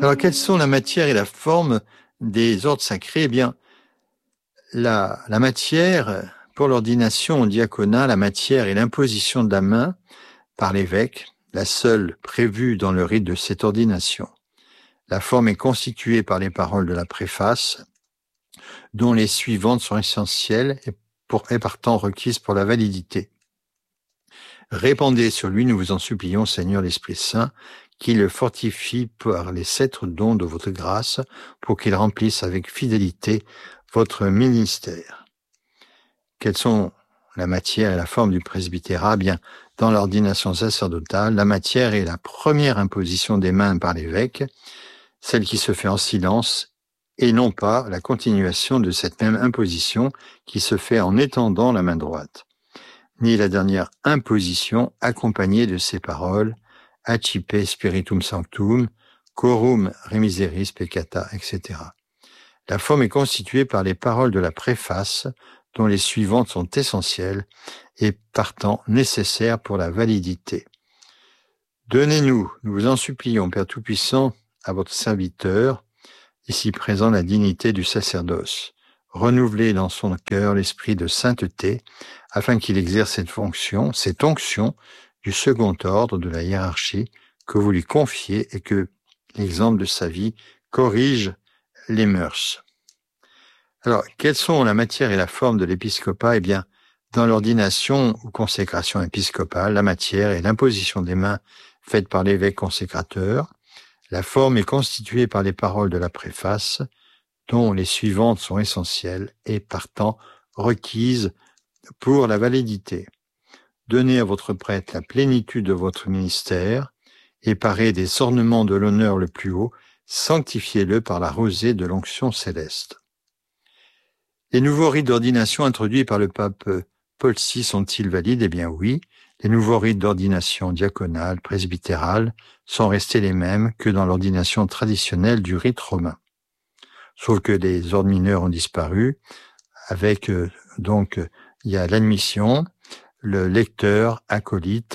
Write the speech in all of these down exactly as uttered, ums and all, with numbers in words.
Alors, quelles sont la matière et la forme des ordres sacrés? Eh bien, la, la matière, pour l'ordination au diaconat, la matière est l'imposition de la main par l'évêque, la seule prévue dans le rite de cette ordination. La forme est constituée par les paroles de la préface, dont les suivantes sont essentielles et, pour, et partant requises pour la validité. Répandez sur lui, nous vous en supplions, Seigneur l'Esprit Saint, qu'il le fortifie par les sept dons de votre grâce, pour qu'il remplisse avec fidélité votre ministère. Quelles sont la matière et la forme du presbytérat? Bien, dans l'ordination sacerdotale, la matière est la première imposition des mains par l'évêque, celle qui se fait en silence, et non pas la continuation de cette même imposition qui se fait en étendant la main droite, ni la dernière imposition accompagnée de ces paroles « Accipe spiritum sanctum, corum remiseris peccata », et cetera. La forme est constituée par les paroles de la préface, dont les suivantes sont essentielles et partant nécessaires pour la validité. Donnez-nous, nous vous en supplions, Père Tout-Puissant, à votre serviteur, ici présent, la dignité du sacerdoce. Renouvelez dans son cœur l'esprit de sainteté, afin qu'il exerce cette fonction, cette onction du second ordre de la hiérarchie que vous lui confiez et que l'exemple de sa vie corrige les mœurs. Alors, quelles sont la matière et la forme de l'épiscopat? Eh bien, dans l'ordination ou consécration épiscopale, la matière est l'imposition des mains faite par l'évêque consécrateur. La forme est constituée par les paroles de la préface, dont les suivantes sont essentielles et partant requises pour la validité. Donnez à votre prêtre la plénitude de votre ministère et paré des ornements de l'honneur le plus haut, sanctifiez-le par la rosée de l'onction céleste. Les nouveaux rites d'ordination introduits par le pape Paul six sont-ils valides? Eh bien oui, les nouveaux rites d'ordination diaconale, presbytérale sont restés les mêmes que dans l'ordination traditionnelle du rite romain. Sauf que les ordres mineurs ont disparu, avec euh, donc il y a l'admission, le lecteur, acolyte.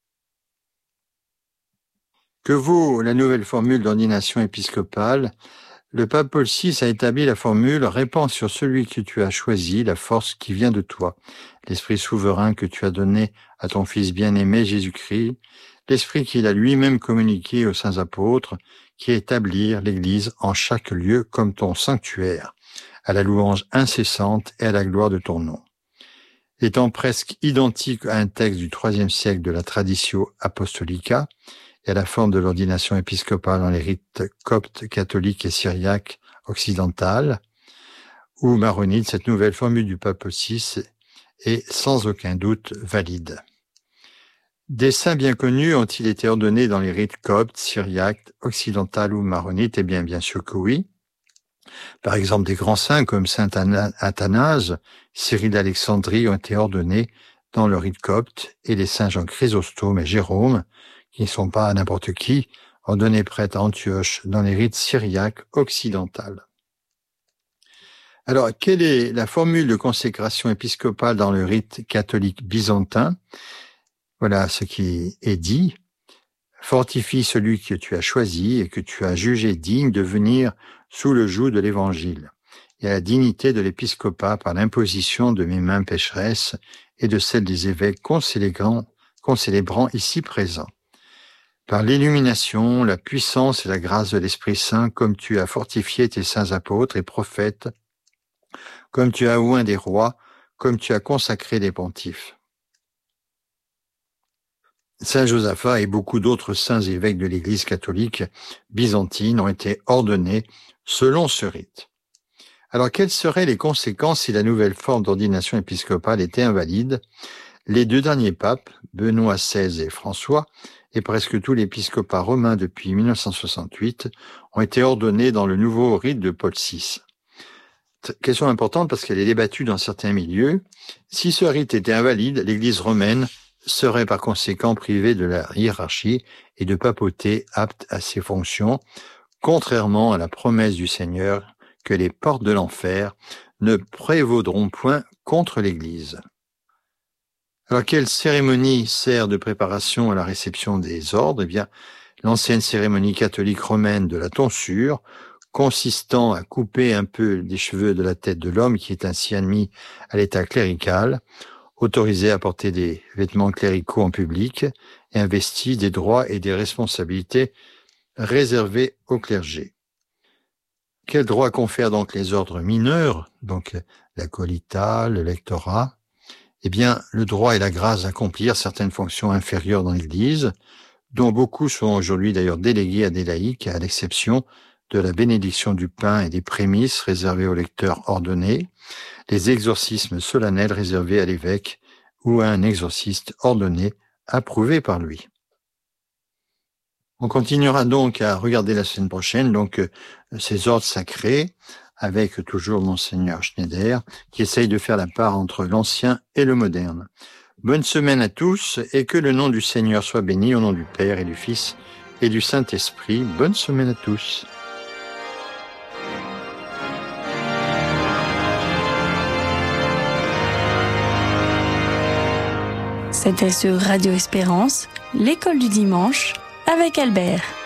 Que vaut la nouvelle formule d'ordination épiscopale? Le pape Paul six a établi la formule « Répands sur celui que tu as choisi la force qui vient de toi, l'esprit souverain que tu as donné à ton Fils bien-aimé Jésus-Christ, l'esprit qu'il a lui-même communiqué aux saints apôtres, qui établirent l'Église en chaque lieu comme ton sanctuaire, à la louange incessante et à la gloire de ton nom. » Étant presque identique à un texte du troisième siècle de la Traditio Apostolica, et à la forme de l'ordination épiscopale dans les rites coptes, catholiques et syriaques occidentales, ou maronites, cette nouvelle formule du pape six est sans aucun doute valide. Des saints bien connus ont-ils été ordonnés dans les rites coptes, syriaques, occidentales ou maronites? Eh bien, bien sûr que oui. Par exemple, des grands saints comme saint Athanase, Cyril d'Alexandrie ont été ordonnés dans le rite copte, et les saints Jean Chrysostome et Jérôme, qui ne sont pas n'importe qui, ordonnés prêtres à Antioche dans les rites syriaques occidentales. Alors, quelle est la formule de consécration épiscopale dans le rite catholique byzantin? Voilà ce qui est dit. Fortifie celui que tu as choisi et que tu as jugé digne de venir sous le joug de l'Évangile, et à la dignité de l'épiscopat par l'imposition de mes mains pécheresses et de celles des évêques concélébrants, concélébrants ici présents. Par l'illumination, la puissance et la grâce de l'Esprit Saint, comme tu as fortifié tes saints apôtres et prophètes, comme tu as oint des rois, comme tu as consacré des pontifes. Saint Josaphat et beaucoup d'autres saints évêques de l'Église catholique byzantine ont été ordonnés selon ce rite. Alors, quelles seraient les conséquences si la nouvelle forme d'ordination épiscopale était invalide? Les deux derniers papes, Benoît seize et François, et presque tout l'épiscopat romain depuis mille neuf cent soixante-huit, ont été ordonnés dans le nouveau rite de Paul six. Question importante parce qu'elle est débattue dans certains milieux. Si ce rite était invalide, l'Église romaine serait par conséquent privée de la hiérarchie et de papauté apte à ses fonctions, contrairement à la promesse du Seigneur que les portes de l'enfer ne prévaudront point contre l'Église. Alors, quelle cérémonie sert de préparation à la réception des ordres? Eh bien, l'ancienne cérémonie catholique romaine de la tonsure, consistant à couper un peu des cheveux de la tête de l'homme qui est ainsi admis à l'état clérical, autorisé à porter des vêtements cléricaux en public et investi des droits et des responsabilités réservés au clergé. Quels droits confèrent donc les ordres mineurs, donc l'acolytat, le lectorat? Eh bien, le droit et la grâce d'accomplir certaines fonctions inférieures dans l'Église, dont beaucoup sont aujourd'hui d'ailleurs délégués à des laïcs, à l'exception de la bénédiction du pain et des prémices réservées aux lecteurs ordonnés, les exorcismes solennels réservés à l'évêque ou à un exorciste ordonné approuvé par lui. On continuera donc à regarder la semaine prochaine donc euh, ces ordres sacrés avec toujours Monseigneur Schneider qui essaye de faire la part entre l'ancien et le moderne. Bonne semaine à tous et que le nom du Seigneur soit béni au nom du Père et du Fils et du Saint-Esprit. Bonne semaine à tous. C'était sur Radio Espérance, l'école du dimanche, avec Albert.